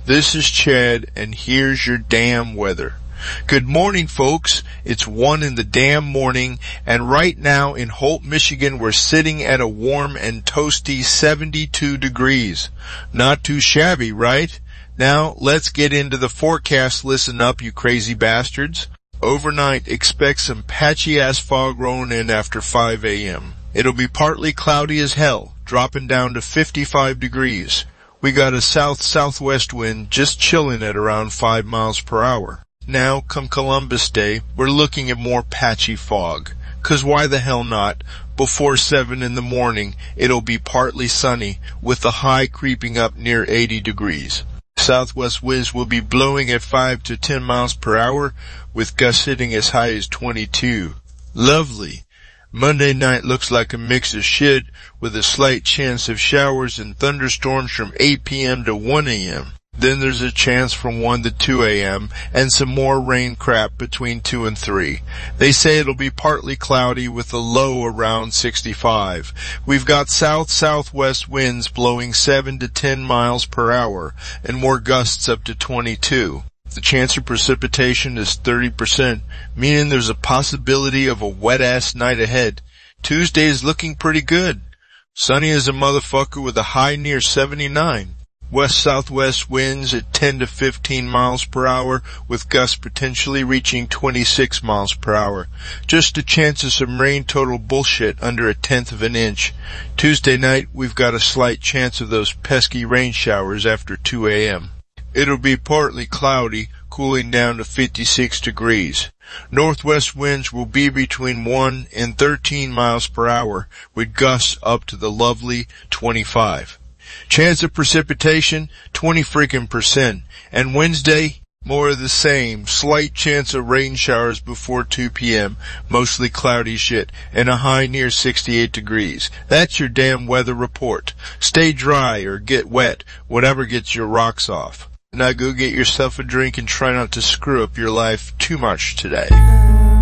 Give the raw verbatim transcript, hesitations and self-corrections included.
This is Chad, and here's your damn weather. Good morning, folks. It's one in the damn morning, and right now in Holt, Michigan, we're sitting at a warm and toasty seventy-two degrees. Not too shabby, right? Now, let's get into the forecast. Listen up, you crazy bastards. Overnight, expect some patchy-ass fog rolling in after five a.m. It'll be partly cloudy as hell, dropping down to fifty-five degrees. We got a south-southwest wind just chilling at around five miles per hour. Now, come Columbus Day, we're looking at more patchy fog. 'Cause why the hell not? Before seven in the morning, it'll be partly sunny, with the high creeping up near eighty degrees. Southwest winds will be blowing at five to ten miles per hour, with gusts hitting as high as twenty-two. Lovely. Monday night looks like a mix of shit, with a slight chance of showers and thunderstorms from eight p.m. to one a.m. Then there's a chance from one to two a.m. and some more rain crap between two and three. They say it'll be partly cloudy with a low around sixty-five. We've got south-southwest winds blowing seven to ten miles per hour and more gusts up to twenty-two. The chance of precipitation is thirty percent, meaning there's a possibility of a wet-ass night ahead. Tuesday is looking pretty good. Sunny as a motherfucker with a high near seventy-nine. West-southwest winds at ten to fifteen miles per hour, with gusts potentially reaching twenty-six miles per hour. Just a chance of some rain, total bullshit, under a tenth of an inch. Tuesday night, we've got a slight chance of those pesky rain showers after two a.m. It'll be partly cloudy, cooling down to fifty-six degrees. Northwest winds will be between one and thirteen miles per hour, with gusts up to the lovely twenty-five. Chance of precipitation, twenty freaking percent. And Wednesday, more of the same. Slight chance of rain showers before two p.m. Mostly cloudy shit. And a high near sixty-eight degrees. That's your damn weather report. Stay dry or get wet, whatever gets your rocks off. Now go get yourself a drink and try not to screw up your life too much today.